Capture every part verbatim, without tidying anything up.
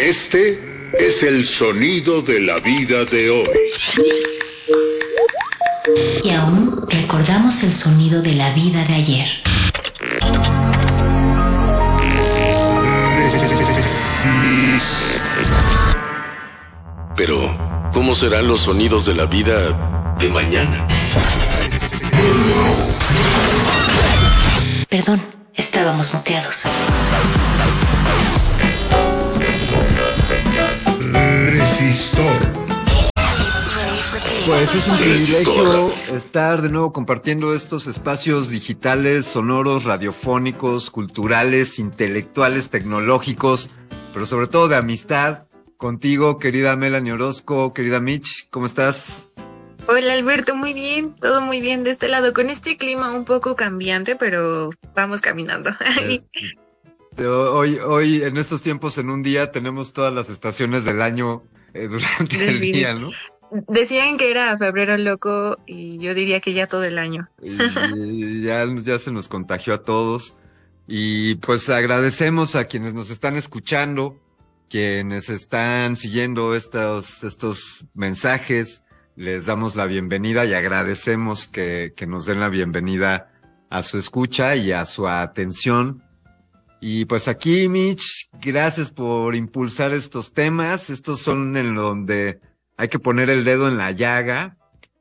Este es el sonido de la vida de hoy. Y aún recordamos el sonido de la vida de ayer. Pero, ¿cómo serán los sonidos de la vida de mañana? Perdón, estábamos muteados. Resistor. Pues es un privilegio estar de nuevo compartiendo estos espacios digitales, sonoros, radiofónicos, culturales, intelectuales, tecnológicos, pero sobre todo de amistad, contigo, querida Melanie Orozco, querida Mitch, ¿cómo estás? Hola Alberto, muy bien, todo muy bien de este lado, con este clima un poco cambiante, pero vamos caminando. Este, hoy, hoy, en estos tiempos, en un día, tenemos todas las estaciones del año eh, durante Del el día, ¿no? Decían que era febrero loco y yo diría que ya todo el año. Y ya, ya se nos contagió a todos. Y pues agradecemos a quienes nos están escuchando, quienes están siguiendo estos, estos mensajes. Les damos la bienvenida y agradecemos que, que nos den la bienvenida a su escucha y a su atención. Y pues aquí, Mitch, gracias por impulsar estos temas. Estos son en donde hay que poner el dedo en la llaga.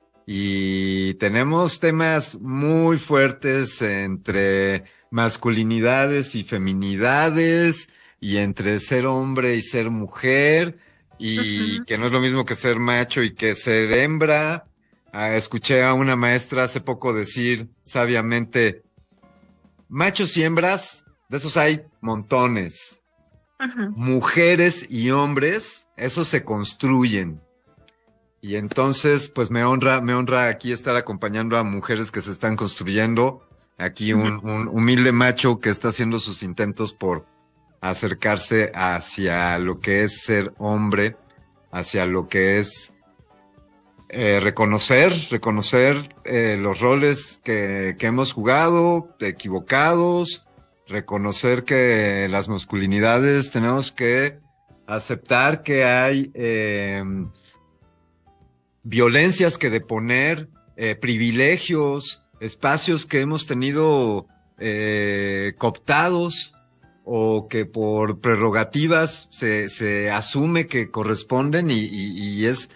Y tenemos temas muy fuertes entre masculinidades y feminidades, y entre ser hombre y ser mujer, y uh-huh. que no es lo mismo que ser macho y que ser hembra. Ah, escuché a una maestra hace poco decir sabiamente, machos y hembras, de esos hay montones. Uh-huh. Mujeres y hombres, esos se construyen. Y entonces, pues me honra, me honra aquí estar acompañando a mujeres que se están construyendo. Aquí un, un humilde macho que está haciendo sus intentos por acercarse hacia lo que es ser hombre, hacia lo que es eh, reconocer, reconocer eh, los roles que, que hemos jugado, equivocados, reconocer que las masculinidades tenemos que aceptar que hay eh, violencias que deponer, eh, privilegios, espacios que hemos tenido eh, cooptados o que por prerrogativas se, se asume que corresponden y, y, y es,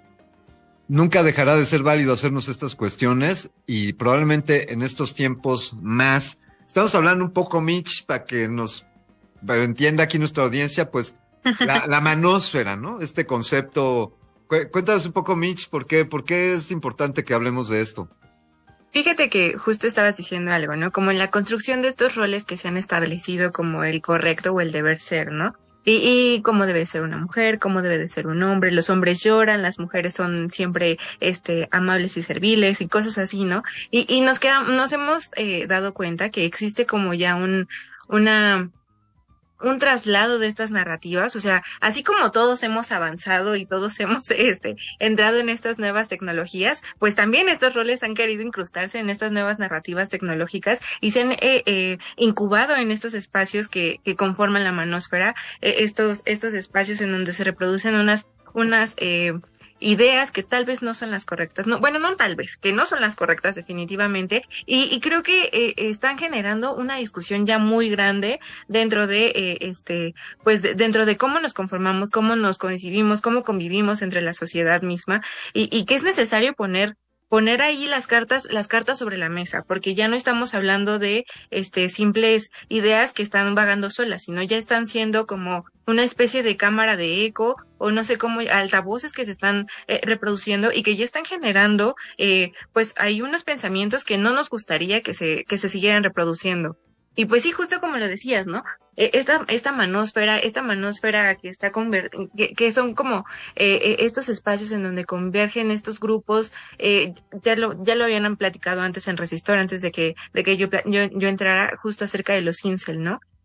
nunca dejará de ser válido hacernos estas cuestiones y probablemente en estos tiempos más. Estamos hablando un poco, Mitch, para que nos para entienda aquí nuestra audiencia, pues la, la manósfera, ¿no? Este concepto. Cuéntanos un poco, Mitch, ¿por qué, por qué es importante que hablemos de esto? Fíjate que justo estabas diciendo algo, ¿no? Como en la construcción de estos roles que se han establecido como el correcto o el deber ser, ¿no? Y, y cómo debe ser una mujer, cómo debe de ser un hombre. Los hombres lloran, las mujeres son siempre este amables y serviles y cosas así, ¿no? Y, y nos queda, nos hemos eh, dado cuenta que existe como ya un, una... un traslado de estas narrativas, o sea, así como todos hemos avanzado y todos hemos este entrado en estas nuevas tecnologías, pues también estos roles han querido incrustarse en estas nuevas narrativas tecnológicas y se han eh, eh, incubado en estos espacios que, que conforman la manósfera, eh, estos estos espacios en donde se reproducen unas unas eh, ideas que tal vez no son las correctas, no, bueno, no tal vez, que no son las correctas definitivamente, y, y creo que eh, están generando una discusión ya muy grande dentro de, eh, este, pues de, dentro de cómo nos conformamos, cómo nos concibimos, cómo convivimos entre la sociedad misma, y, y que es necesario poner poner ahí las cartas, las cartas sobre la mesa, porque ya no estamos hablando de este simples ideas que están vagando solas, sino ya están siendo como una especie de cámara de eco, o no sé cómo, altavoces que se están eh, reproduciendo y que ya están generando, eh, pues hay unos pensamientos que no nos gustaría que se, que se siguieran reproduciendo. Y pues sí, justo como lo decías, ¿no? Esta, esta manósfera, esta manósfera que está conver que, que son como eh, estos espacios en donde convergen estos grupos, eh, ya lo, ya lo habían platicado antes en Resistor, antes de que, de que yo, yo, yo entrara justo acerca de los incel, ¿no?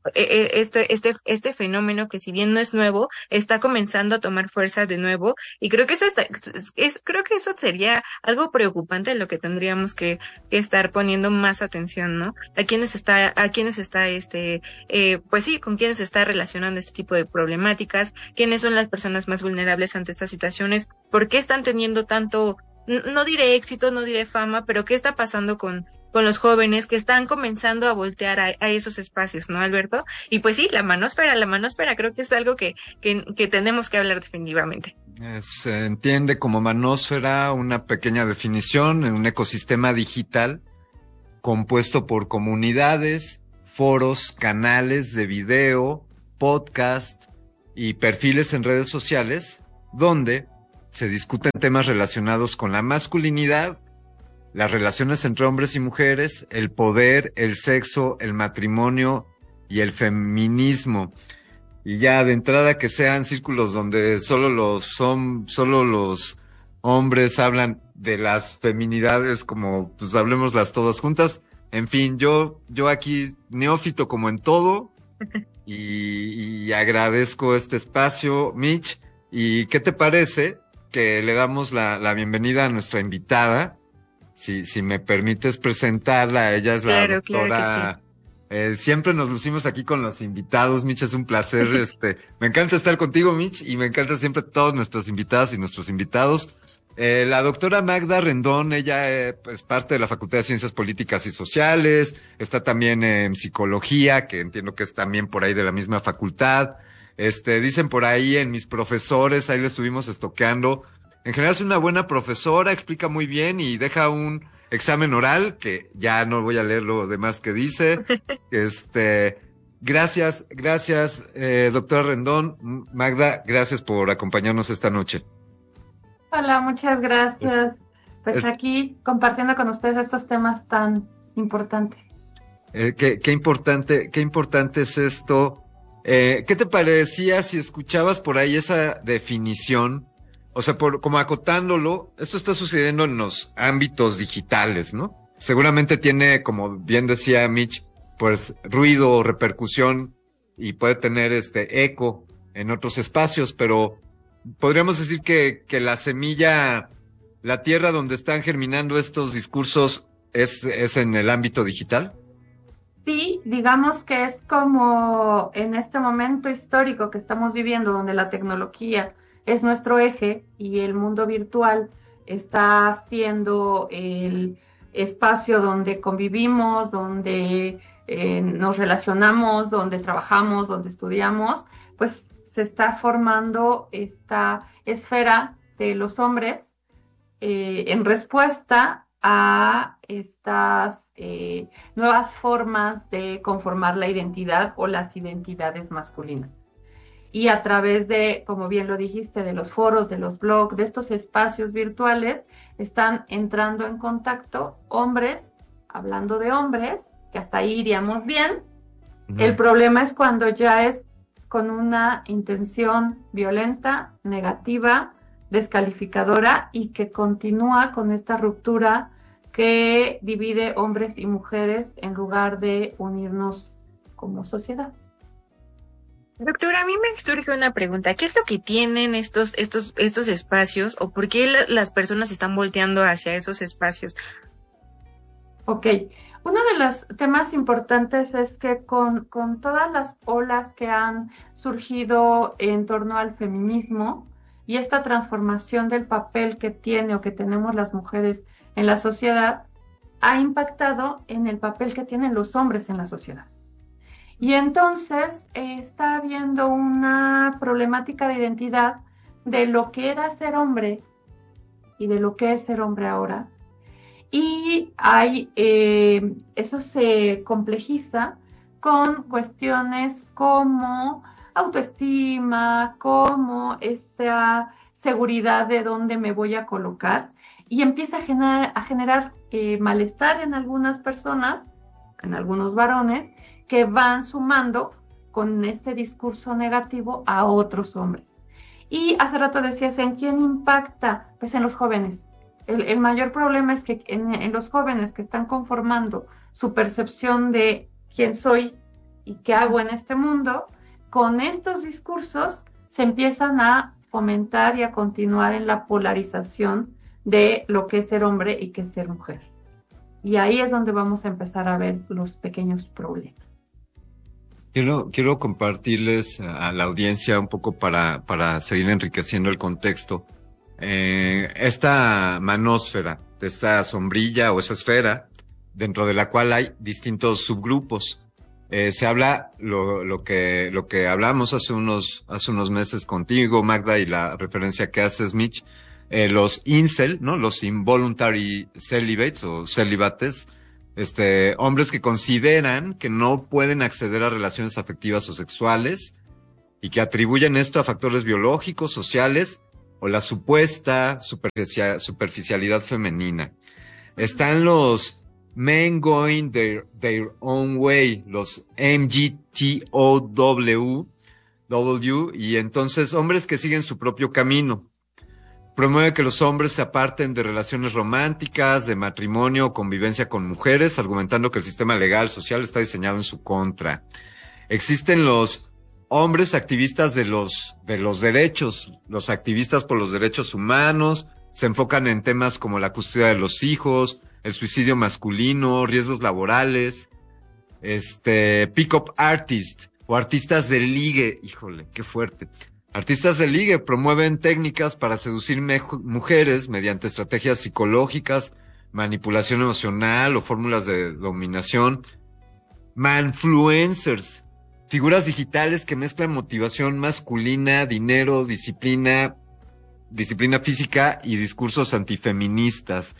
eh, este, este, este fenómeno que si bien no es nuevo, está comenzando a tomar fuerza de nuevo, y creo que eso está, es, creo que eso sería algo preocupante en lo que tendríamos que, que estar poniendo más atención, ¿no? A quienes está, a quienes está este, eh, pues sí, con quienes se está relacionando este tipo de problemáticas, quiénes son las personas más vulnerables ante estas situaciones, por qué están teniendo tanto, no diré éxito, no diré fama, pero qué está pasando con con los jóvenes que están comenzando a voltear a, a esos espacios, ¿no, Alberto? Y pues sí, la manósfera, la manósfera creo que es algo que, que, que tenemos que hablar definitivamente. Se entiende como manósfera una pequeña definición en un ecosistema digital compuesto por comunidades, foros, canales de video, podcast y perfiles en redes sociales donde se discuten temas relacionados con la masculinidad, las relaciones entre hombres y mujeres, el poder, el sexo, el matrimonio y el feminismo. Y ya de entrada que sean círculos donde solo los son, solo los hombres hablan de las feminidades, como pues hablemoslas todas juntas. En fin, yo, yo aquí neófito como en todo, y, y agradezco este espacio, Mitch. ¿Y qué te parece que le damos la, la bienvenida a nuestra invitada? Si, si me permites presentarla, ella es la claro, doctora. Claro que sí. Eh, siempre nos lucimos aquí con los invitados, Mitch, es un placer. este, me encanta estar contigo, Mitch, y me encanta siempre todos nuestros invitadas y nuestros invitados. Eh, la doctora Magda Rendón, ella es pues, parte de la Facultad de Ciencias Políticas y Sociales, está también en Psicología, que entiendo que es también por ahí de la misma facultad. Este, dicen por ahí en mis profesores, ahí le estuvimos estoqueando. En general es una buena profesora, explica muy bien y deja un examen oral, que ya no voy a leer lo demás que dice. Este, gracias, gracias, eh, doctora Rendón. Magda, gracias por acompañarnos esta noche. Hola, muchas gracias. Es, pues es, aquí compartiendo con ustedes estos temas tan importantes. Eh, qué, qué importante, qué importante es esto. Eh, ¿qué te parecía si escuchabas por ahí esa definición? O sea, por, como acotándolo, esto está sucediendo en los ámbitos digitales, ¿no? Seguramente tiene, como bien decía Mitch, pues ruido o repercusión y puede tener este eco en otros espacios, pero podríamos decir que, que la semilla, la tierra donde están germinando estos discursos es, es en el ámbito digital. Sí, digamos que es como en este momento histórico que estamos viviendo, donde la tecnología es nuestro eje y el mundo virtual está siendo el espacio donde convivimos, donde eh, nos relacionamos, donde trabajamos, donde estudiamos, pues se está formando esta esfera de los hombres eh, en respuesta a estas eh, nuevas formas de conformar la identidad o las identidades masculinas. Y a través de, como bien lo dijiste, de los foros, de los blogs, de estos espacios virtuales, están entrando en contacto hombres, hablando de hombres, que hasta ahí iríamos bien. Uh-huh. El problema es cuando ya es con una intención violenta, negativa, descalificadora y que continúa con esta ruptura que divide hombres y mujeres en lugar de unirnos como sociedad. Doctora, a mí me surge una pregunta. ¿Qué es lo que tienen estos, estos, estos espacios o por qué la, las personas están volteando hacia esos espacios? Ok. Uno de los temas importantes es que con, con todas las olas que han surgido en torno al feminismo y esta transformación del papel que tiene o que tenemos las mujeres en la sociedad, ha impactado en el papel que tienen los hombres en la sociedad. Y entonces eh, está habiendo una problemática de identidad de lo que era ser hombre y de lo que es ser hombre ahora. Y hay, eh, eso se complejiza con cuestiones como autoestima, como esta seguridad de dónde me voy a colocar, y empieza a generar, a generar eh, malestar en algunas personas, en algunos varones, que van sumando con este discurso negativo a otros hombres. Y hace rato decías, ¿en quién impacta? Pues en los jóvenes. El, el mayor problema es que en, en los jóvenes que están conformando su percepción de quién soy y qué hago en este mundo, con estos discursos se empiezan a fomentar y a continuar en la polarización de lo que es ser hombre y qué es ser mujer. Y ahí es donde vamos a empezar a ver los pequeños problemas. Quiero, quiero compartirles a la audiencia un poco para, para seguir enriqueciendo el contexto. Eh, esta manósfera, esta sombrilla o esa esfera, dentro de la cual hay distintos subgrupos. Eh, se habla lo, lo que, lo que hablamos hace unos, hace unos meses contigo, Magda, y la referencia que haces, Mitch, eh, los incel, ¿no? Los involuntary celibates o celibates, este, hombres que consideran que no pueden acceder a relaciones afectivas o sexuales y que atribuyen esto a factores biológicos, sociales o la supuesta superficial, superficialidad femenina. Están los men going their, their own way, los M G T O W, W, y entonces hombres que siguen su propio camino. Promueve que los hombres se aparten de relaciones románticas, de matrimonio o convivencia con mujeres, argumentando que el sistema legal social está diseñado en su contra. Existen los hombres activistas de los, de los derechos, los activistas por los derechos humanos, se enfocan en temas como la custodia de los hijos, el suicidio masculino, riesgos laborales, este, pick-up artist o artistas de ligue, híjole, qué fuerte. Artistas de ligue promueven técnicas para seducir mujeres mediante estrategias psicológicas, manipulación emocional o fórmulas de dominación. Manfluencers, figuras digitales que mezclan motivación masculina, dinero, disciplina, disciplina física y discursos antifeministas.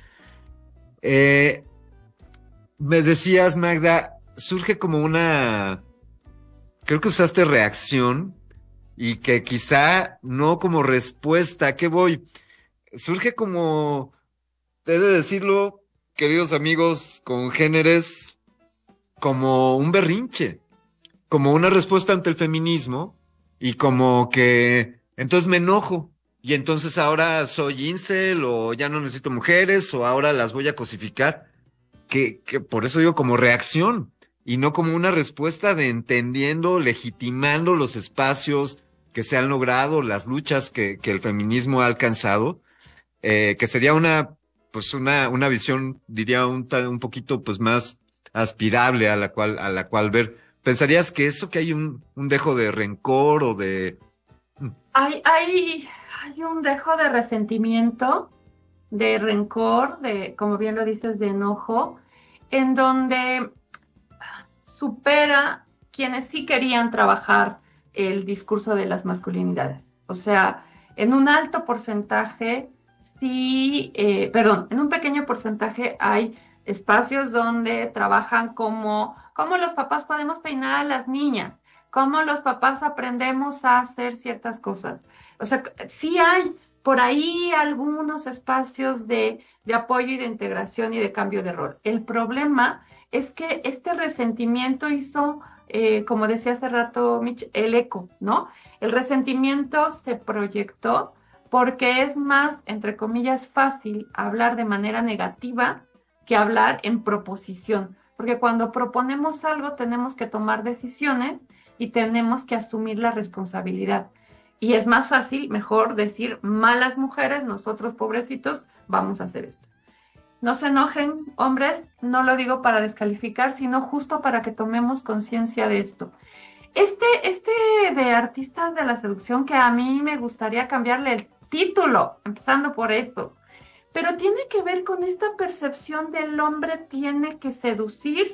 Eh, me decías, Magda, surge como una, creo que usaste reacción, y que quizá no como respuesta. ¿A qué voy? Surge como, he de decirlo, queridos amigos congéneres, como un berrinche, como una respuesta ante el feminismo, y como que entonces me enojo, y entonces ahora soy incel, o ya no necesito mujeres, o ahora las voy a cosificar, que, que por eso digo como reacción, y no como una respuesta de entendiendo, legitimando los espacios que se han logrado, las luchas que, que el feminismo ha alcanzado, eh, que sería una, pues una, una visión, diría un, un poquito, pues más aspirable a la cual, a la cual ver. ¿Pensarías que eso, que hay un, un dejo de rencor o de? Hay, hay, hay un dejo de resentimiento, de rencor, de, como bien lo dices, de enojo, en donde supera quienes sí querían trabajar el discurso de las masculinidades. O sea, en un alto porcentaje, sí, eh, perdón, en un pequeño porcentaje hay espacios donde trabajan como, cómo los papás podemos peinar a las niñas, cómo los papás aprendemos a hacer ciertas cosas. O sea, sí hay por ahí algunos espacios de, de apoyo y de integración y de cambio de rol. El problema es que este resentimiento hizo, eh, como decía hace rato Mitch, el eco, ¿no? El resentimiento se proyectó porque es más, entre comillas, fácil hablar de manera negativa que hablar en proposición. Porque cuando proponemos algo tenemos que tomar decisiones y tenemos que asumir la responsabilidad. Y es más fácil, mejor decir, malas mujeres, nosotros pobrecitos, vamos a hacer esto. No se enojen, hombres, no lo digo para descalificar, sino justo para que tomemos conciencia de esto. Este, este de artistas de la seducción, que a mí me gustaría cambiarle el título, empezando por eso, pero tiene que ver con esta percepción del hombre tiene que seducir,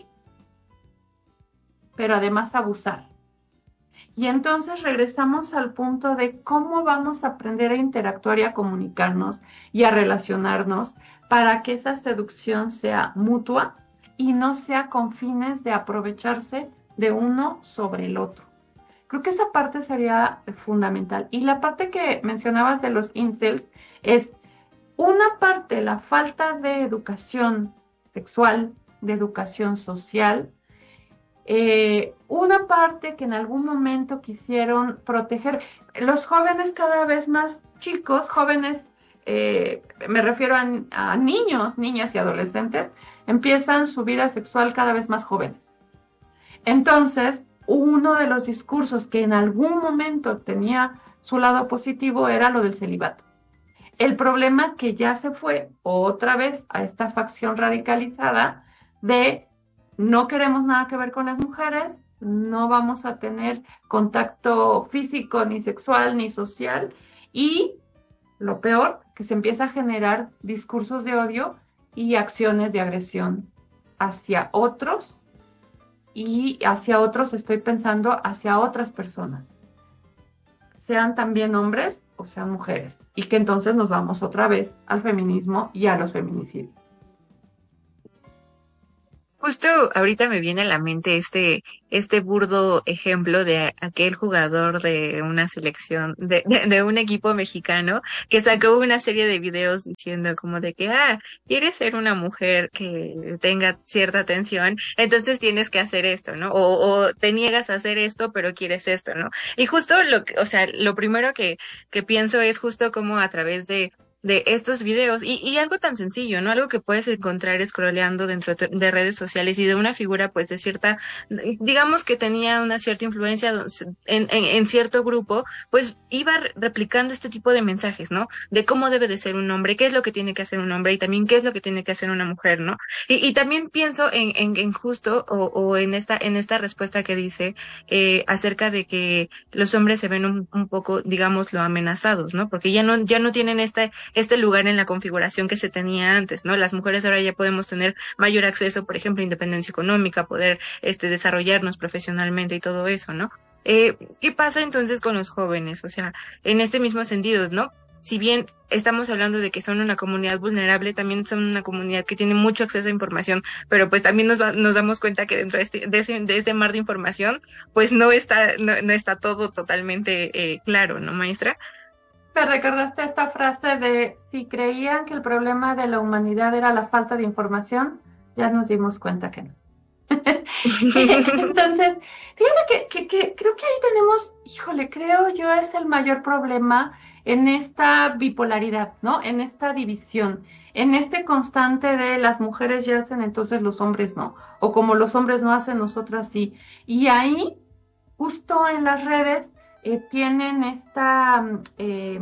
pero además abusar. Y entonces regresamos al punto de cómo vamos a aprender a interactuar y a comunicarnos y a relacionarnos para que esa seducción sea mutua y no sea con fines de aprovecharse de uno sobre el otro. Creo que esa parte sería fundamental. Y la parte que mencionabas de los incels es una parte, la falta de educación sexual, de educación social, eh, una parte que en algún momento quisieron proteger. Los jóvenes cada vez más chicos, jóvenes, eh, me refiero a, a niños, niñas y adolescentes, empiezan su vida sexual cada vez más jóvenes. Entonces, uno de los discursos que en algún momento tenía su lado positivo era lo del celibato. El problema que ya se fue otra vez a esta facción radicalizada de no queremos nada que ver con las mujeres, no vamos a tener contacto físico, ni sexual, ni social, y lo peor, que se empieza a generar discursos de odio y acciones de agresión hacia otros, y hacia otros estoy pensando hacia otras personas, sean también hombres o sean mujeres, y que entonces nos vamos otra vez al feminismo y a los feminicidios. Justo ahorita me viene a la mente este este burdo ejemplo de aquel jugador de una selección, de, de, de un equipo mexicano, que sacó una serie de videos diciendo como de que, ah, quieres ser una mujer que tenga cierta atención, entonces tienes que hacer esto, ¿no? O, o te niegas a hacer esto, pero quieres esto, ¿no? Y justo lo que, o sea, lo primero que, que pienso es justo como a través de de estos videos y, y algo tan sencillo, ¿no? Algo que puedes encontrar scrolleando dentro de redes sociales y de una figura pues de cierta, digamos que tenía una cierta influencia en, en, en cierto grupo, pues iba replicando este tipo de mensajes, ¿no? De cómo debe de ser un hombre, qué es lo que tiene que hacer un hombre y también qué es lo que tiene que hacer una mujer, ¿no? Y, y también pienso en, en, en justo o, o en esta en esta respuesta que dice eh, acerca de que los hombres se ven un, un poco, digámoslo, amenazados, ¿no? Porque ya no ya no tienen esta este lugar en la configuración que se tenía antes, ¿no? Las mujeres ahora ya podemos tener mayor acceso, por ejemplo, a independencia económica, poder este desarrollarnos profesionalmente y todo eso, ¿no? Eh, ¿qué pasa entonces con los jóvenes? O sea, en este mismo sentido, ¿no? Si bien estamos hablando de que son una comunidad vulnerable, también son una comunidad que tiene mucho acceso a información, pero pues también nos va, nos damos cuenta que dentro de este, de ese, de ese mar de información, pues no está, no, no está todo totalmente eh, claro, ¿no, maestra? Me recordaste esta frase de si creían que el problema de la humanidad era la falta de información, ya nos dimos cuenta que no. Entonces, fíjate que, que, que creo que ahí tenemos, híjole, creo yo es el mayor problema en esta bipolaridad, ¿no? En esta división, en este constante de las mujeres ya hacen, entonces los hombres no, o como los hombres no hacen, nosotras sí. Y ahí, justo en las redes, Eh, tienen esta eh,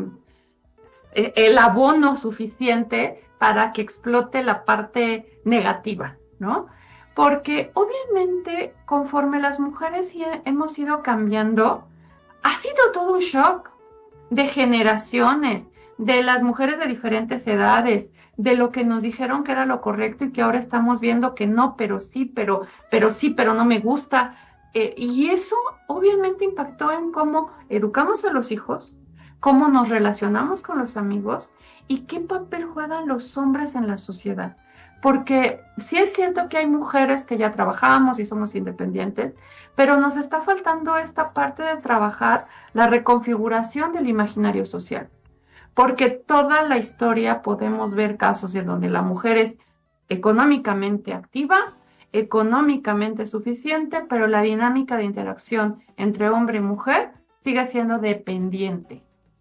el abono suficiente para que explote la parte negativa, ¿no? Porque obviamente conforme las mujeres hemos ido cambiando, ha sido todo un shock de generaciones, de las mujeres de diferentes edades, de lo que nos dijeron que era lo correcto y que ahora estamos viendo que no, pero sí, pero, pero sí, pero no me gusta. Eh, y eso obviamente impactó en cómo educamos a los hijos, cómo nos relacionamos con los amigos y qué papel juegan los hombres en la sociedad. Porque sí es cierto que hay mujeres que ya trabajamos y somos independientes, pero nos está faltando esta parte de trabajar la reconfiguración del imaginario social. Porque toda la historia podemos ver casos en donde la mujer es económicamente activa, económicamente suficiente, pero la dinámica de interacción entre hombre y mujer sigue siendo dependiente.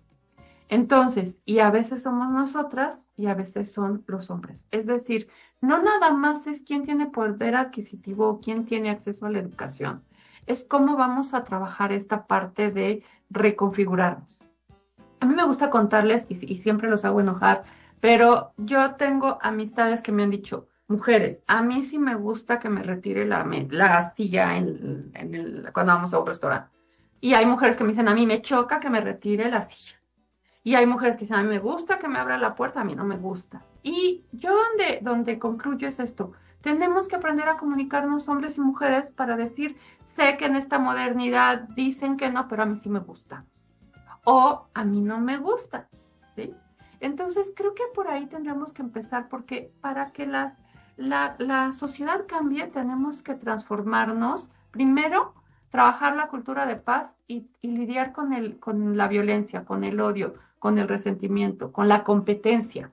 Entonces, y a veces somos nosotras y a veces son los hombres. Es decir, no nada más es quién tiene poder adquisitivo o quién tiene acceso a la educación. Es cómo vamos a trabajar esta parte de reconfigurarnos. A mí me gusta contarles, y, y siempre los hago enojar, pero yo tengo amistades que me han dicho, mujeres, a mí sí me gusta que me retire la, la silla en, en el, cuando vamos a un restaurante. Y hay mujeres que me dicen, a mí me choca que me retire la silla. Y hay mujeres que dicen, a mí me gusta que me abra la puerta, a mí no me gusta. Y yo donde, donde concluyo es esto. Tenemos que aprender a comunicarnos hombres y mujeres para decir, sé que en esta modernidad dicen que no, pero a mí sí me gusta. O a mí no me gusta, ¿sí? Entonces creo que por ahí tendremos que empezar porque para que las La, la sociedad cambie, tenemos que transformarnos. Primero, trabajar la cultura de paz y, y lidiar con, el, con la violencia, con el odio, con el resentimiento, con la competencia.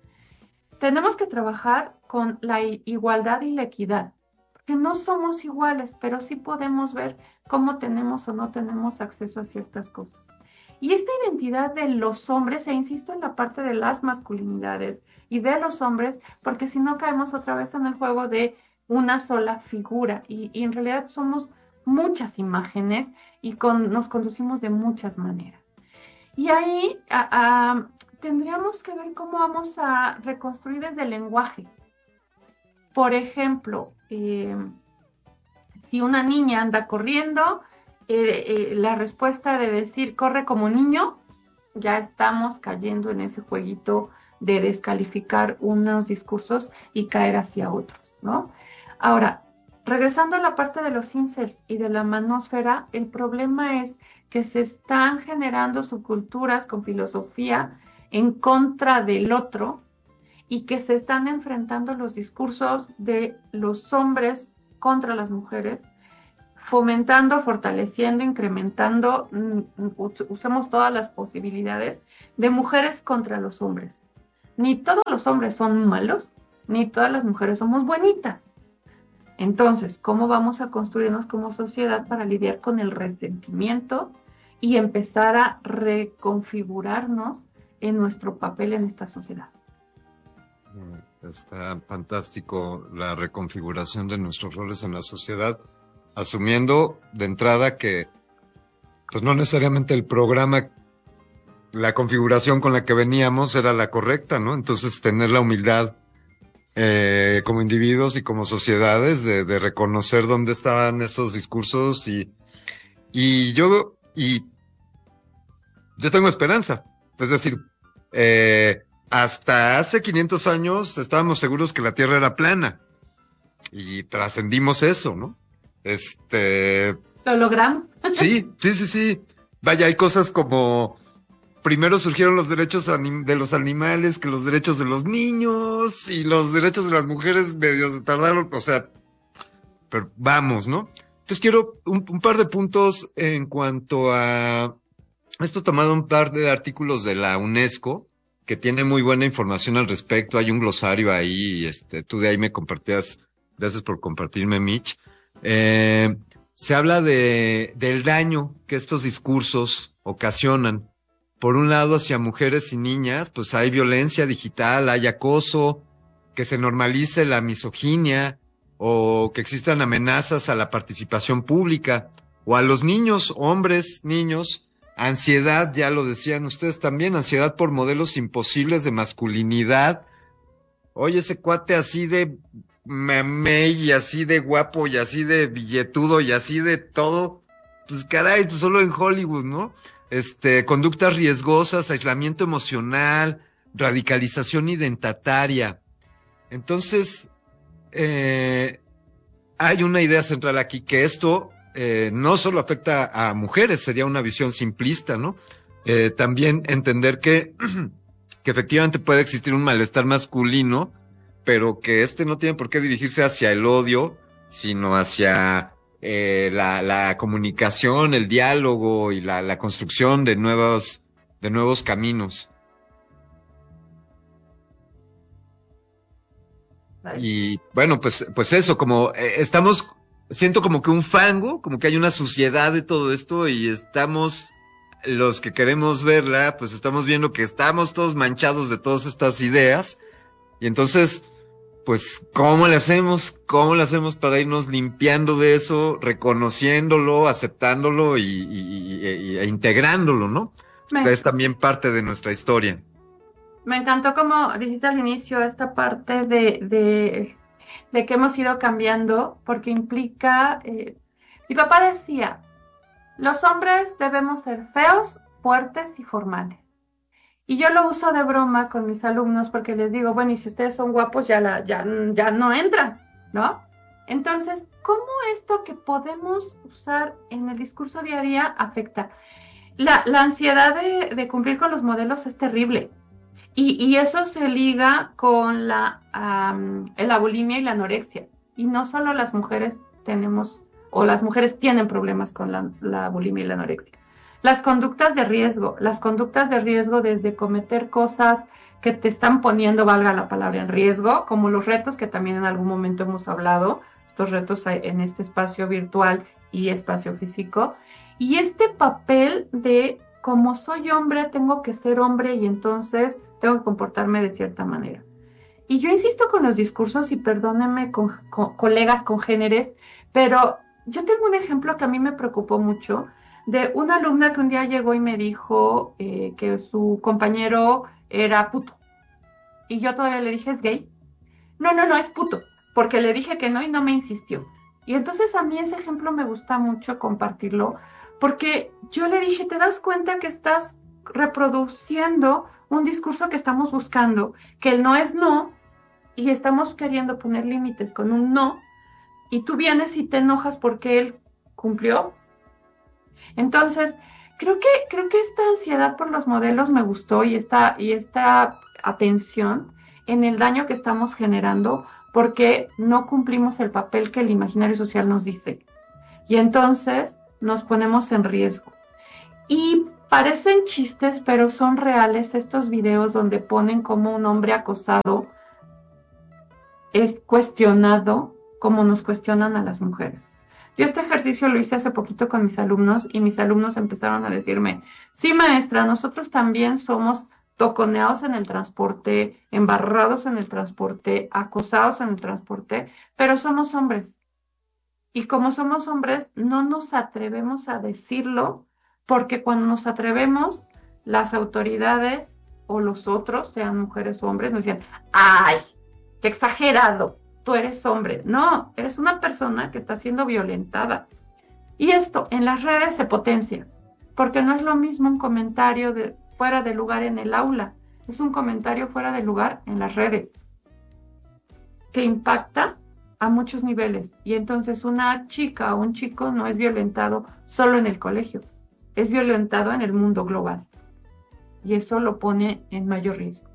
Tenemos que trabajar con la igualdad y la equidad, porque no somos iguales, pero sí podemos ver cómo tenemos o no tenemos acceso a ciertas cosas. Y esta identidad de los hombres, e insisto en la parte de las masculinidades, y de los hombres, porque si no caemos otra vez en el juego de una sola figura y, y en realidad somos muchas imágenes y con, nos conducimos de muchas maneras. Y ahí a, a, tendríamos que ver cómo vamos a reconstruir desde el lenguaje. Por ejemplo, eh, si una niña anda corriendo, eh, eh, la respuesta de decir corre como niño, ya estamos cayendo en ese jueguito de descalificar unos discursos y caer hacia otros, ¿no? Ahora, regresando a la parte de los incels y de la manósfera, el problema es que se están generando subculturas con filosofía en contra del otro y que se están enfrentando los discursos de los hombres contra las mujeres, fomentando, fortaleciendo, incrementando, usemos todas las posibilidades de mujeres contra los hombres. Ni todos los hombres son malos, ni todas las mujeres somos buenitas. Entonces, ¿cómo vamos a construirnos como sociedad para lidiar con el resentimiento y empezar a reconfigurarnos en nuestro papel en esta sociedad? Está fantástico la reconfiguración de nuestros roles en la sociedad, asumiendo de entrada que pues no necesariamente el programa, la configuración con la que veníamos era la correcta, ¿no? Entonces tener la humildad eh, como individuos y como sociedades de, de reconocer dónde estaban esos discursos y y yo y yo tengo esperanza, es decir, eh, hasta hace quinientos años estábamos seguros que la Tierra era plana y trascendimos eso, ¿no? Este... ¿Lo logramos? Sí, sí, sí, sí. Vaya, hay cosas como... Primero surgieron los derechos anim- de los animales que los derechos de los niños y los derechos de las mujeres medio se tardaron, o sea... Pero vamos, ¿no? Entonces quiero un, un par de puntos en cuanto a... Esto tomado un par de artículos de la UNESCO que tiene muy buena información al respecto. Hay un glosario ahí, este, tú de ahí me compartías, gracias por compartirme, Mitch. Eh, se habla de, del daño que estos discursos ocasionan. Por un lado, hacia mujeres y niñas, pues hay violencia digital, hay acoso, que se normalice la misoginia, o que existan amenazas a la participación pública, o a los niños, hombres, niños, ansiedad, ya lo decían ustedes también, ansiedad por modelos imposibles de masculinidad. Oye, ese cuate así de mamey y así de guapo y así de billetudo y así de todo, pues caray, pues solo en Hollywood, ¿no? Este, conductas riesgosas, aislamiento emocional, radicalización identitaria. Entonces, eh, hay una idea central aquí, que esto Eh, no solo afecta a mujeres, sería una visión simplista, ¿no? Eh, también entender que, que efectivamente puede existir un malestar masculino, pero que este no tiene por qué dirigirse hacia el odio, sino hacia eh, la, la comunicación, el diálogo y la, la construcción de nuevos, de nuevos caminos. Y bueno, pues, pues eso, como eh, estamos... Siento como que un fango, como que hay una suciedad de todo esto y estamos, los que queremos verla, pues estamos viendo que estamos todos manchados de todas estas ideas. Y entonces, pues, ¿cómo le hacemos? ¿Cómo le hacemos para irnos limpiando de eso, reconociéndolo, aceptándolo y, y, y, y e integrándolo, ¿no? Me, es también parte de nuestra historia. Me encantó, como dijiste al inicio, esta parte de... de... de que hemos ido cambiando, porque implica, eh, mi papá decía, los hombres debemos ser feos, fuertes y formales. Y yo lo uso de broma con mis alumnos porque les digo, bueno, y si ustedes son guapos ya, la, ya, ya no entran, ¿no? Entonces, ¿cómo esto que podemos usar en el discurso día a día afecta? La, la ansiedad de, de cumplir con los modelos es terrible. Y, y eso se liga con la, um, la bulimia y la anorexia. Y no solo las mujeres tenemos, o las mujeres tienen problemas con la, la bulimia y la anorexia. Las conductas de riesgo, las conductas de riesgo desde cometer cosas que te están poniendo, valga la palabra, en riesgo, como los retos que también en algún momento hemos hablado, estos retos en este espacio virtual y espacio físico. Y este papel de, como soy hombre, tengo que ser hombre y entonces tengo que comportarme de cierta manera. Y yo insisto con los discursos, y perdónenme con, con colegas congéneres, pero yo tengo un ejemplo que a mí me preocupó mucho de una alumna que un día llegó y me dijo eh, que su compañero era puto. Y yo todavía le dije, ¿es gay? No, no, no, es puto, porque le dije que no y no me insistió. Y entonces a mí ese ejemplo me gusta mucho compartirlo, porque yo le dije, ¿te das cuenta que estás reproduciendo un discurso que estamos buscando? Que el no es no, y estamos queriendo poner límites con un no, y tú vienes y te enojas porque él cumplió. Entonces, creo que, creo que esta ansiedad por los modelos me gustó y esta, y esta atención en el daño que estamos generando porque no cumplimos el papel que el imaginario social nos dice. Y entonces nos ponemos en riesgo. Y parecen chistes, pero son reales estos videos donde ponen como un hombre acosado es cuestionado como nos cuestionan a las mujeres. Yo este ejercicio lo hice hace poquito con mis alumnos y mis alumnos empezaron a decirme, sí maestra, nosotros también somos toconeados en el transporte, embarrados en el transporte, acosados en el transporte, pero somos hombres. Y como somos hombres, no nos atrevemos a decirlo, porque cuando nos atrevemos, las autoridades o los otros, sean mujeres o hombres, nos dicen, ¡ay, qué exagerado! Tú eres hombre. No, eres una persona que está siendo violentada. Y esto en las redes se potencia, porque no es lo mismo un comentario de, fuera de lugar en el aula, es un comentario fuera de lugar en las redes, que impacta a muchos niveles. Y entonces una chica o un chico no es violentado solo en el colegio, es violentado en el mundo global. Y eso lo pone en mayor riesgo.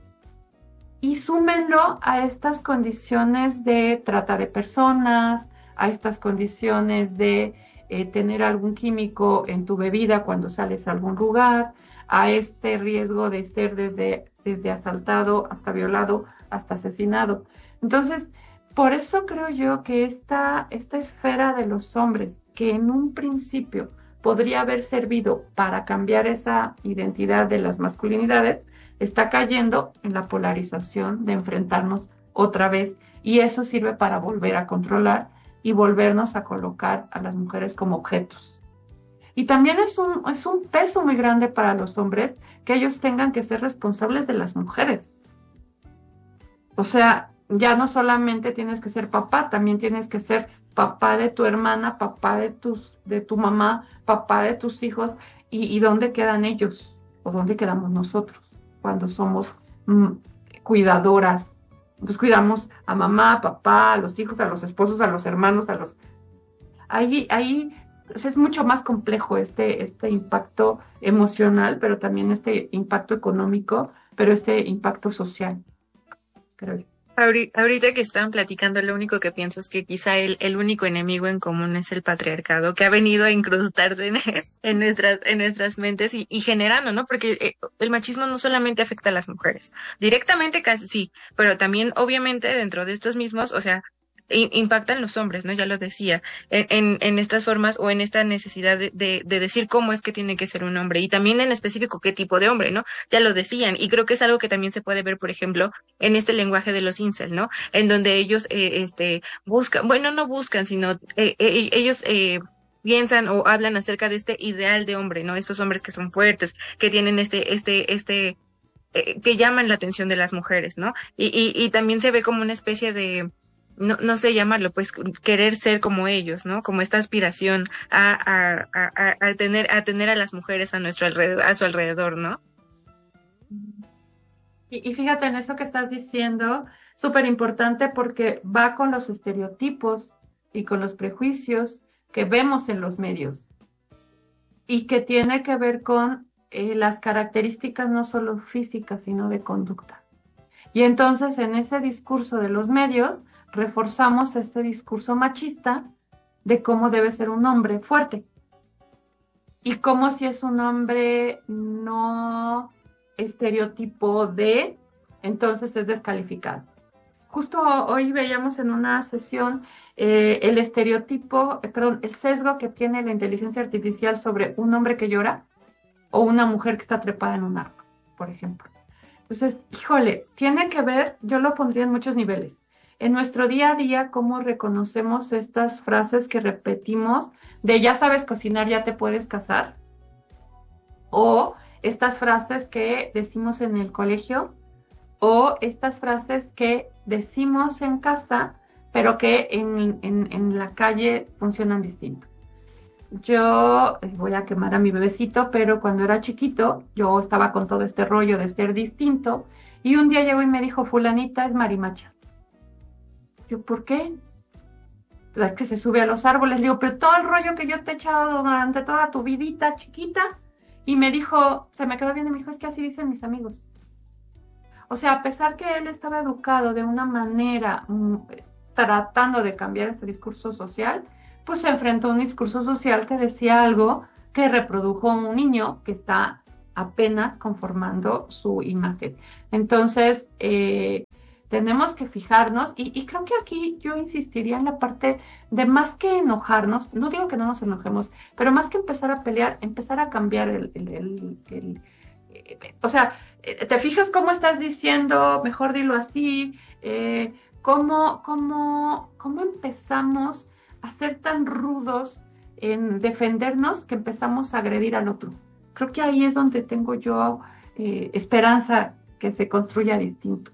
Y súmenlo a estas condiciones de trata de personas, a estas condiciones de eh, tener algún químico en tu bebida cuando sales a algún lugar, a este riesgo de ser desde, desde asaltado hasta violado, hasta asesinado. Entonces, por eso creo yo que esta, esta esfera de los hombres, que en un principio podría haber servido para cambiar esa identidad de las masculinidades, está cayendo en la polarización de enfrentarnos otra vez, y eso sirve para volver a controlar y volvernos a colocar a las mujeres como objetos. Y también es un, es un peso muy grande para los hombres que ellos tengan que ser responsables de las mujeres. O sea, ya no solamente tienes que ser papá, también tienes que ser papá de tu hermana, papá de, tus, de tu mamá, papá de tus hijos, y, y ¿dónde quedan ellos? ¿O dónde quedamos nosotros cuando somos mm, cuidadoras? Entonces cuidamos a mamá, a papá, a los hijos, a los esposos, a los hermanos, a los... Ahí, ahí es mucho más complejo este, este impacto emocional, pero también este impacto económico, pero este impacto social, creo yo. Ahorita que estaban platicando, lo único que pienso es que quizá el, el único enemigo en común es el patriarcado, que ha venido a incrustarse en, en nuestras, en nuestras mentes y, y generando, ¿no? Porque el machismo no solamente afecta a las mujeres, directamente casi sí, pero también obviamente dentro de estos mismos, o sea, impactan los hombres, ¿no? Ya lo decía, en, en, en estas formas o en esta necesidad de, de, de decir cómo es que tiene que ser un hombre y también en específico qué tipo de hombre, ¿no? Ya lo decían y creo que es algo que también se puede ver, por ejemplo, en este lenguaje de los incels, ¿no? En donde ellos, eh, este, buscan, bueno, no buscan, sino eh, eh, ellos, eh, piensan o hablan acerca de este ideal de hombre, ¿no? Estos hombres que son fuertes, que tienen este, este, este, eh, que llaman la atención de las mujeres, ¿no? Y, y, y también se ve como una especie de, no, no sé llamarlo, pues querer ser como ellos, ¿no? Como esta aspiración a, a, a, a tener, a tener a las mujeres a nuestro alrededor, a su alrededor, ¿no? Y, y fíjate en eso que estás diciendo, súper importante porque va con los estereotipos y con los prejuicios que vemos en los medios y que tiene que ver con eh, las características no solo físicas, sino de conducta. Y entonces en ese discurso de los medios reforzamos este discurso machista de cómo debe ser un hombre fuerte y cómo si es un hombre no estereotipo de, entonces es descalificado. Justo hoy veíamos en una sesión eh, el estereotipo, eh, perdón, el sesgo que tiene la inteligencia artificial sobre un hombre que llora o una mujer que está trepada en un árbol, por ejemplo. Entonces, híjole, tiene que ver, yo lo pondría en muchos niveles. en nuestro día a día, cómo reconocemos estas frases que repetimos de ya sabes cocinar, ya te puedes casar, o estas frases que decimos en el colegio, o estas frases que decimos en casa, pero que en, en, en la calle funcionan distinto. Yo voy a quemar a mi bebecito, pero cuando era chiquito, yo estaba con todo este rollo de ser distinto, y un día llegó y me dijo, fulanita es marimacha. Yo, ¿por qué? La que se sube a los árboles. Le digo, pero todo el rollo que yo te he echado durante toda tu vidita chiquita. Y me dijo, se me quedó bien y me dijo, es que así dicen mis amigos. O sea, a pesar que él estaba educado de una manera, mm, tratando de cambiar este discurso social, pues se enfrentó a un discurso social que decía algo que reprodujo un niño que está apenas conformando su imagen. Entonces, eh, tenemos que fijarnos, y, y creo que aquí yo insistiría en la parte de más que enojarnos, no digo que no nos enojemos, pero más que empezar a pelear, empezar a cambiar el, el, el, el, el o sea, te fijas cómo estás diciendo, mejor dilo así, eh, cómo, cómo, cómo empezamos a ser tan rudos en defendernos que empezamos a agredir al otro. Creo que ahí es donde tengo yo eh, esperanza que se construya distinto.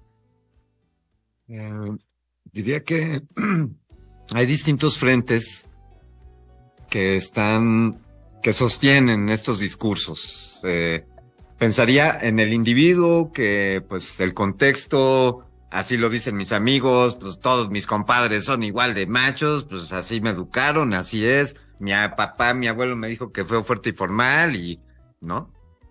Eh, diría que hay distintos frentes que están, que sostienen estos discursos. Eh, pensaría en el individuo, que pues el contexto, así lo dicen mis amigos, pues todos mis compadres son igual de machos, pues así me educaron, así es. Mi papá, mi abuelo me dijo que fue fuerte y formal y, ¿no?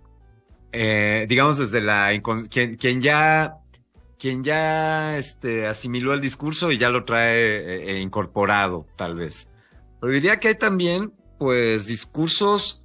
Eh, digamos desde la, quien, quien ya quien ya este asimiló el discurso y ya lo trae eh, incorporado, tal vez. Pero diría que hay también, pues, discursos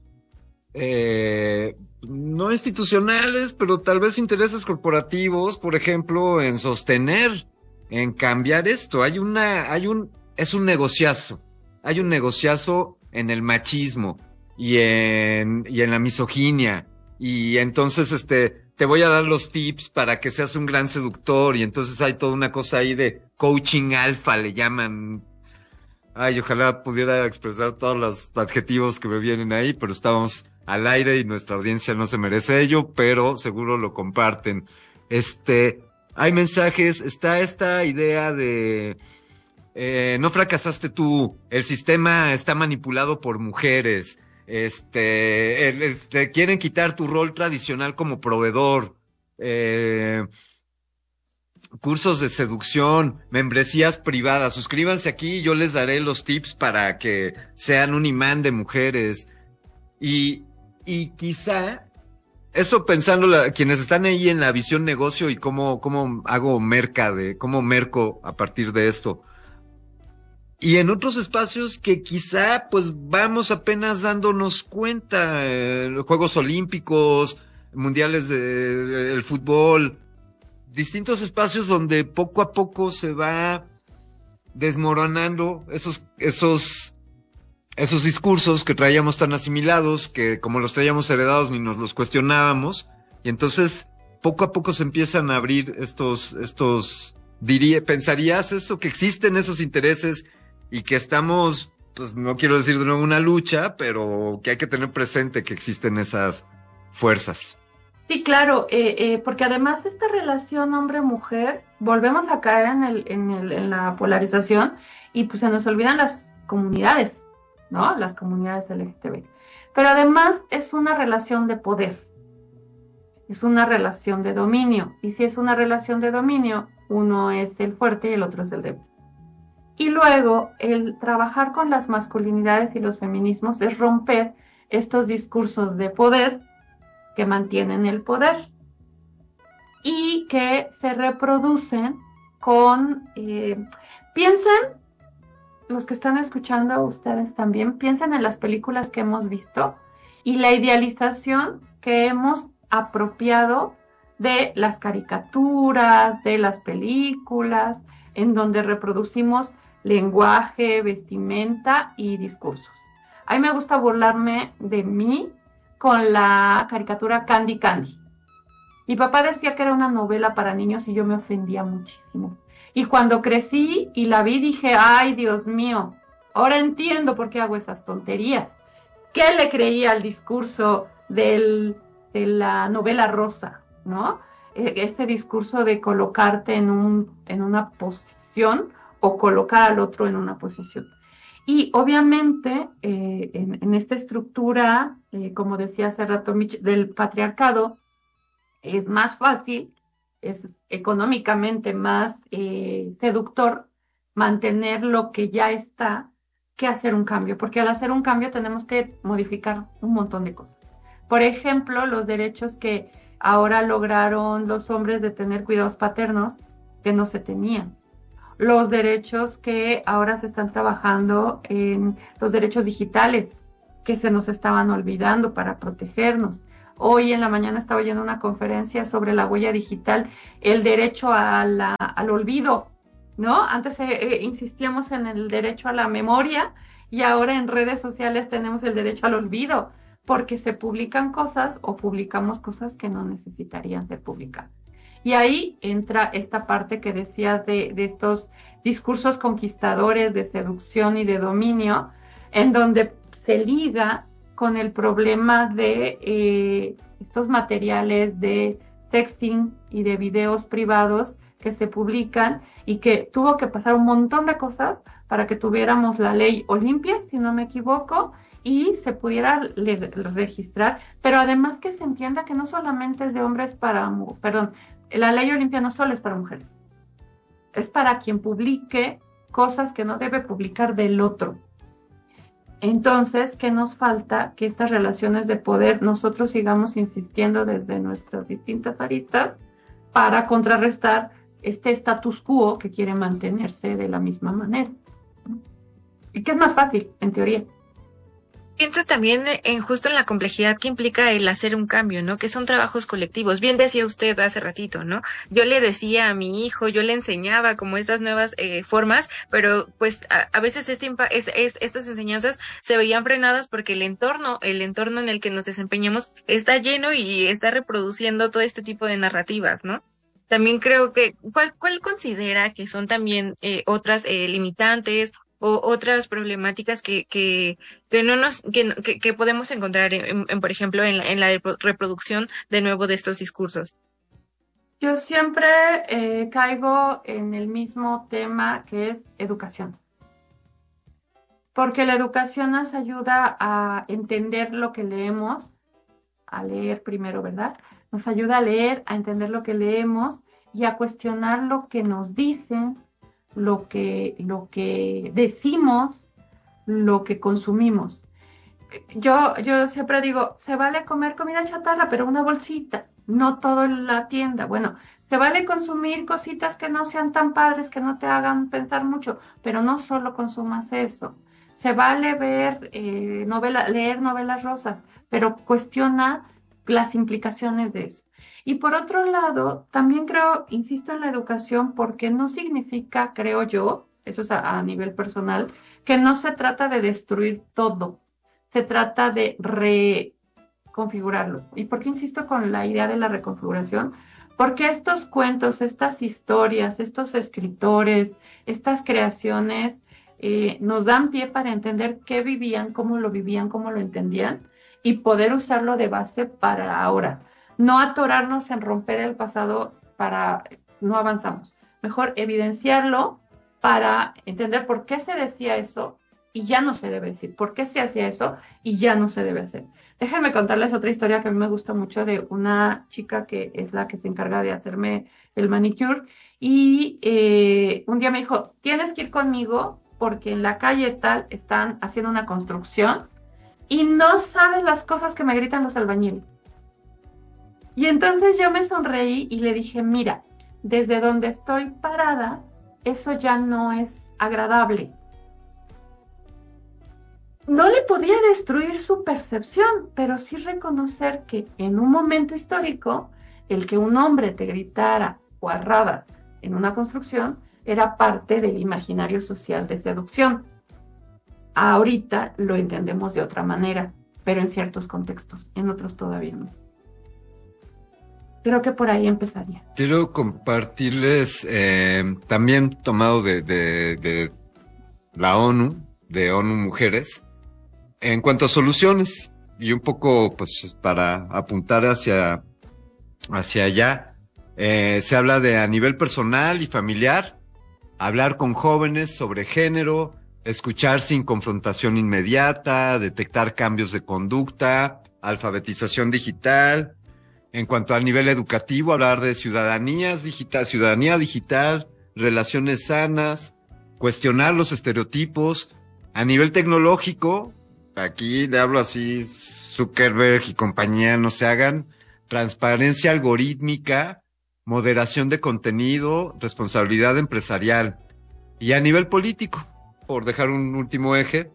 eh, no institucionales, pero tal vez intereses corporativos, por ejemplo, en sostener, en cambiar esto. Hay una, hay un, es un negociazo. Hay un negociazo en el machismo y en, y en la misoginia. Y entonces, este, te voy a dar los tips para que seas un gran seductor, y entonces hay toda una cosa ahí de coaching alfa, le llaman. Ay, ojalá pudiera expresar todos los adjetivos que me vienen ahí, pero estamos al aire y nuestra audiencia no se merece ello, pero seguro lo comparten. Este, hay mensajes, está esta idea de, eh, no fracasaste tú, el sistema está manipulado por mujeres. Este, el, este, quieren quitar tu rol tradicional como proveedor, eh, cursos de seducción, membresías privadas. Suscríbanse aquí y yo les daré los tips para que sean un imán de mujeres. Y, y quizá, eso pensando la, quienes están ahí en la visión negocio y cómo, cómo hago merca de, cómo merco a partir de esto. Y en otros espacios que quizá pues vamos apenas dándonos cuenta, eh, los Juegos Olímpicos, mundiales de, el fútbol, distintos espacios donde poco a poco se va desmoronando esos, esos, esos discursos que traíamos tan asimilados, que como los traíamos heredados ni nos los cuestionábamos, y entonces poco a poco se empiezan a abrir estos, estos, diría, pensarías eso, que existen esos intereses y que estamos, pues no quiero decir de nuevo una lucha, pero que hay que tener presente que existen esas fuerzas. Sí, claro, eh, eh, porque además esta relación hombre-mujer, volvemos a caer en, el, en, el, en la polarización y pues se nos olvidan las comunidades, ¿no? Las comunidades L G T B. Pero además es una relación de poder, es una relación de dominio, y si es una relación de dominio, uno es el fuerte y el otro es el débil. Y luego, el trabajar con las masculinidades y los feminismos es romper estos discursos de poder que mantienen el poder y que se reproducen con... Eh, piensen, los que están escuchando, ustedes también, piensen en las películas que hemos visto y la idealización que hemos apropiado de las caricaturas, de las películas, en donde reproducimos lenguaje, vestimenta y discursos. A mí me gusta burlarme de mí con la caricatura Candy Candy. Mi papá decía que era una novela para niños y yo me ofendía muchísimo. Y cuando crecí y la vi, dije, ay, Dios mío, ahora entiendo por qué hago esas tonterías. ¿Qué le creía al discurso del, de la novela rosa, ¿no? Este discurso de colocarte en, un, en una posición o colocar al otro en una posición. Y obviamente, eh, en, en esta estructura, eh, como decía hace rato Mitch, del patriarcado, es más fácil, es económicamente más eh, seductor mantener lo que ya está que hacer un cambio, porque al hacer un cambio tenemos que modificar un montón de cosas. Por ejemplo, los derechos que ahora lograron los hombres de tener cuidados paternos que no se tenían. Los derechos que ahora se están trabajando en los derechos digitales que se nos estaban olvidando para protegernos. Hoy en la mañana estaba oyendo una conferencia sobre la huella digital, el derecho a la, al olvido, ¿no? Antes eh, insistíamos en el derecho a la memoria y ahora en redes sociales tenemos el derecho al olvido, porque se publican cosas o publicamos cosas que no necesitarían ser publicadas. Y ahí entra esta parte que decías de, de estos discursos conquistadores de seducción y de dominio, en donde se liga con el problema de eh, estos materiales de sexting y de videos privados que se publican y que tuvo que pasar un montón de cosas para que tuviéramos la ley Olimpia, si no me equivoco, y se pudiera le- registrar, pero además que se entienda que no solamente es de hombres para, perdón, la ley Olimpia no solo es para mujeres, es para quien publique cosas que no debe publicar del otro. Entonces, ¿qué nos falta? Que estas relaciones de poder nosotros sigamos insistiendo desde nuestras distintas aristas para contrarrestar este status quo que quiere mantenerse de la misma manera. Y que es más fácil, en teoría. Pienso también en justo en la complejidad que implica el hacer un cambio, ¿no? Que son trabajos colectivos. Bien decía usted hace ratito, ¿no? Yo le decía a mi hijo, yo le enseñaba como estas nuevas eh, formas, pero pues a, a veces este impa- es, es, estas enseñanzas se veían frenadas porque el entorno, el entorno en el que nos desempeñamos está lleno y está reproduciendo todo este tipo de narrativas, ¿no? También creo que, ¿cuál, cuál considera que son también eh, otras eh, limitantes o otras problemáticas que, que, que no nos, que, que, que podemos encontrar en, en, por ejemplo, en la, en la reproducción de nuevo de estos discursos? Yo siempre eh, caigo en el mismo tema que es educación. Porque la educación nos ayuda a entender lo que leemos, a leer primero, ¿verdad? Nos ayuda a leer, a entender lo que leemos y a cuestionar lo que nos dicen, lo que, lo que decimos, lo que consumimos. Yo, yo siempre digo, se vale comer comida chatarra, pero una bolsita, no todo en la tienda. Bueno, se vale consumir cositas que no sean tan padres, que no te hagan pensar mucho, pero no solo consumas eso. Se vale ver eh, novela, leer novelas rosas, pero cuestiona las implicaciones de eso. Y por otro lado, también creo, insisto en la educación, porque no significa, creo yo, eso es a, a nivel personal, que no se trata de destruir todo, se trata de reconfigurarlo. ¿Y por qué insisto con la idea de la reconfiguración? Porque estos cuentos, estas historias, estos escritores, estas creaciones eh, nos dan pie para entender qué vivían, cómo lo vivían, cómo lo entendían y poder usarlo de base para ahora. No atorarnos en romper el pasado para no avanzamos. Mejor evidenciarlo para entender por qué se decía eso y ya no se debe decir, por qué se hacía eso y ya no se debe hacer. Déjenme contarles otra historia que a mí me gusta mucho de una chica que es la que se encarga de hacerme el manicure y eh, un día me dijo, tienes que ir conmigo porque en la calle tal están haciendo una construcción y no sabes las cosas que me gritan los albañiles. Y entonces yo me sonreí y le dije, mira, desde donde estoy parada, eso ya no es agradable. No le podía destruir su percepción, pero sí reconocer que en un momento histórico, el que un hombre te gritara guarradas en una construcción era parte del imaginario social de seducción. Ahorita lo entendemos de otra manera, pero en ciertos contextos, en otros todavía no. Creo que por ahí empezaría. Quiero compartirles, eh, también tomado de, de, de la ONU, de ONU Mujeres, en cuanto a soluciones, y un poco pues para apuntar hacia, hacia allá, eh, se habla de a nivel personal y familiar, hablar con jóvenes sobre género, escuchar sin confrontación inmediata, detectar cambios de conducta, alfabetización digital. En cuanto al nivel educativo, hablar de ciudadanías digital, ciudadanía digital, relaciones sanas, cuestionar los estereotipos. A nivel tecnológico, aquí le hablo así, Zuckerberg y compañía, no se hagan, transparencia algorítmica, moderación de contenido, responsabilidad empresarial. Y a nivel político, por dejar un último eje,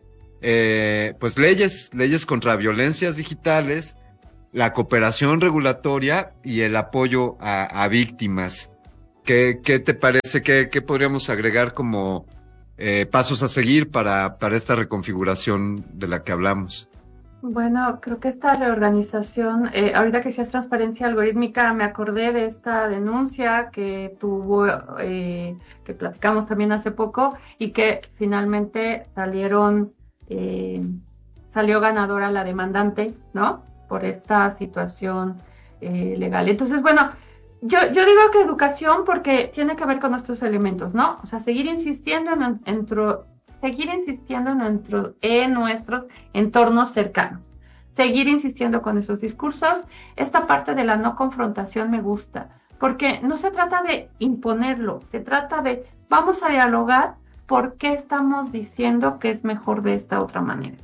eh, pues leyes, leyes contra violencias digitales, la cooperación regulatoria y el apoyo a, a víctimas. ¿Qué, qué te parece? ¿Qué, qué podríamos agregar como eh, pasos a seguir para, para esta reconfiguración de la que hablamos? Bueno, creo que esta reorganización, eh, ahorita que decías transparencia algorítmica, me acordé de esta denuncia que tuvo, eh, que platicamos también hace poco y que finalmente salieron, eh, salió ganadora la demandante, ¿no? Por esta situación eh, legal. Entonces, bueno, yo, yo digo que educación porque tiene que ver con nuestros elementos, ¿no? O sea, seguir insistiendo en, en, seguir insistiendo en, nuestro, en nuestros entornos cercanos, seguir insistiendo con esos discursos. Esta parte de la no confrontación me gusta, porque no se trata de imponerlo, se trata de vamos a dialogar por qué estamos diciendo que es mejor de esta otra manera.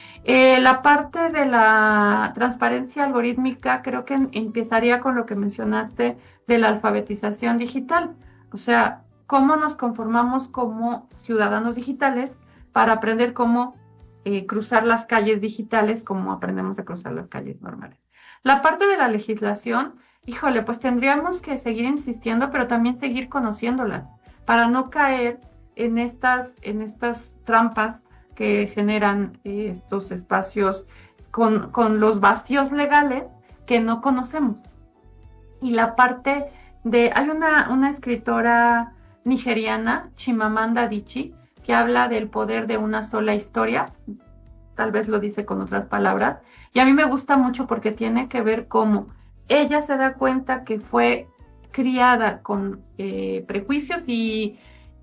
Eh, la parte de la transparencia algorítmica creo que empezaría con lo que mencionaste de la alfabetización digital. O sea, cómo nos conformamos como ciudadanos digitales para aprender cómo eh, cruzar las calles digitales como aprendemos a cruzar las calles normales. La parte de la legislación, híjole, pues tendríamos que seguir insistiendo, pero también seguir conociéndolas para no caer en estas, en estas trampas que generan eh, estos espacios con, con los vacíos legales que no conocemos. Y la parte de, hay una, una escritora nigeriana, Chimamanda Adichie, que habla del poder de una sola historia, tal vez lo dice con otras palabras, y a mí me gusta mucho porque tiene que ver cómo ella se da cuenta que fue criada con eh, prejuicios y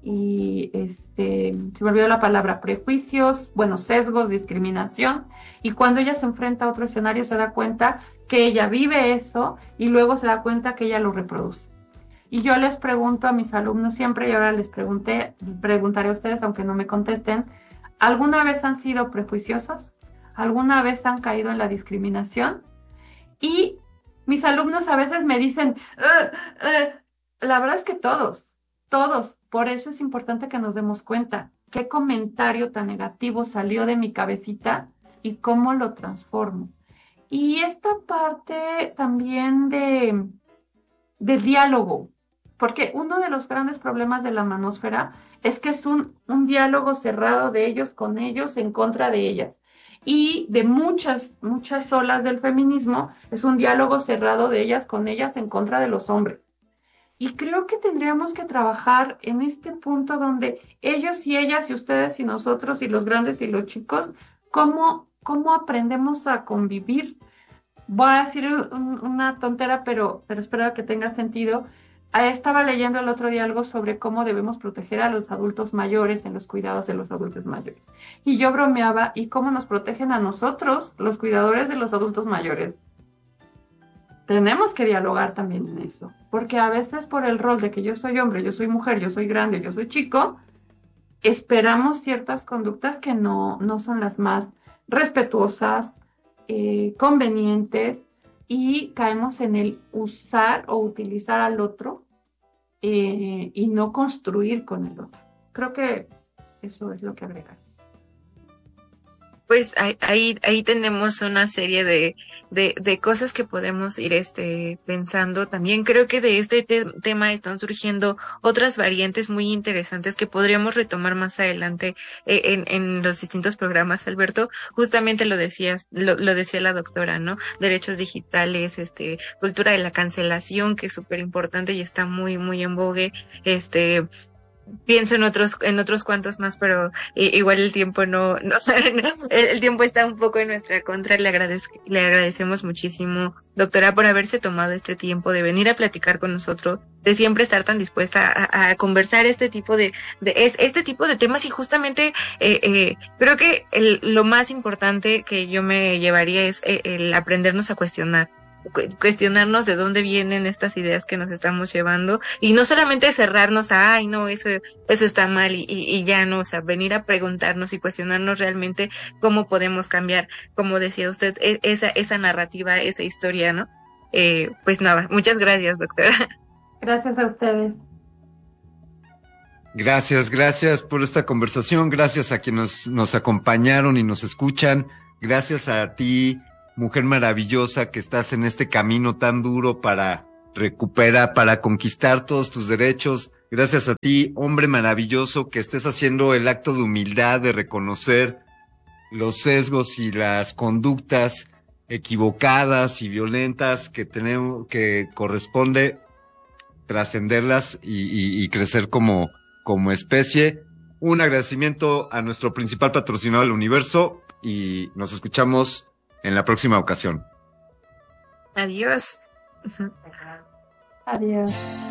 y este, se me olvidó la palabra, prejuicios, bueno, sesgos, discriminación, y cuando ella se enfrenta a otro escenario se da cuenta que ella vive eso y luego se da cuenta que ella lo reproduce. Y yo les pregunto a mis alumnos siempre, y ahora les pregunté, preguntaré a ustedes, aunque no me contesten, ¿alguna vez han sido prejuiciosos? ¿Alguna vez han caído en la discriminación? Y mis alumnos a veces me dicen, uh, uh, la verdad es que todos, todos. Por eso es importante que nos demos cuenta qué comentario tan negativo salió de mi cabecita y cómo lo transformo. Y esta parte también de, de diálogo, porque uno de los grandes problemas de la manósfera es que es un, un diálogo cerrado de ellos con ellos en contra de ellas. Y de muchas, muchas olas del feminismo es un diálogo cerrado de ellas con ellas en contra de los hombres. Y creo que tendríamos que trabajar en este punto donde ellos y ellas y ustedes y nosotros y los grandes y los chicos, cómo, cómo aprendemos a convivir. Voy a decir un, una tontera, pero, pero espero que tenga sentido. Ah, estaba leyendo el otro día algo sobre cómo debemos proteger a los adultos mayores en los cuidados de los adultos mayores. Y yo bromeaba, ¿y cómo nos protegen a nosotros, los cuidadores de los adultos mayores? Tenemos que dialogar también en eso, porque a veces por el rol de que yo soy hombre, yo soy mujer, yo soy grande, yo soy chico, esperamos ciertas conductas que no, no son las más respetuosas, eh, convenientes, y caemos en el usar o utilizar al otro eh, y no construir con el otro. Creo que eso es lo que agregar. pues ahí, ahí, ahí tenemos una serie de, de, de cosas que podemos ir este, pensando. También creo que de este te tema están surgiendo otras variantes muy interesantes que podríamos retomar más adelante eh, en, en los distintos programas, Alberto. Justamente lo decías, lo, lo decía la doctora, ¿no? Derechos digitales, este, cultura de la cancelación, que es súper importante y está muy, muy en vogue, este, pienso en otros en otros cuantos más, pero eh, igual el tiempo no, no el, el tiempo está un poco en nuestra contra. Le agradezco, le agradecemos muchísimo, doctora, por haberse tomado este tiempo de venir a platicar con nosotros, de siempre estar tan dispuesta a, a conversar este tipo de, de es, este tipo de temas. Y justamente eh, eh, creo que el, lo más importante que yo me llevaría es eh, el aprendernos a cuestionar cuestionarnos de dónde vienen estas ideas que nos estamos llevando, y no solamente cerrarnos a, ay, no, eso, eso está mal y, y, y ya no, o sea, venir a preguntarnos y cuestionarnos realmente cómo podemos cambiar, como decía usted, esa, esa narrativa, esa historia, ¿no? Eh, pues nada, muchas gracias, doctora. Gracias a ustedes. Gracias, gracias por esta conversación, gracias a quienes nos, nos acompañaron y nos escuchan, gracias a ti, mujer maravillosa, que estás en este camino tan duro para recuperar, para conquistar todos tus derechos. Gracias a ti, hombre maravilloso, que estés haciendo el acto de humildad, de reconocer los sesgos y las conductas equivocadas y violentas que tenemos, que corresponde trascenderlas y, y, y crecer como, como especie. Un agradecimiento a nuestro principal patrocinador del universo y nos escuchamos en la próxima ocasión. Adiós. Adiós.